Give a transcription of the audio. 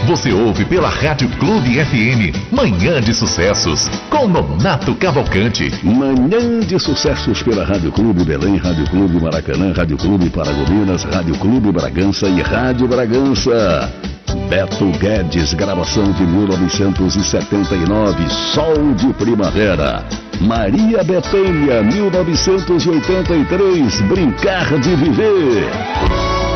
você ouve pela Rádio Clube FM, Manhã de Sucessos, com Nonato Cavalcante. Manhã de Sucessos pela Rádio Clube Belém, Rádio Clube Maracanã, Rádio Clube Paragominas, Rádio Clube Bragança e Rádio Bragança. Beto Guedes, gravação de 1979, Sol de Primavera. Maria Bethânia, 1983, Brincar de Viver.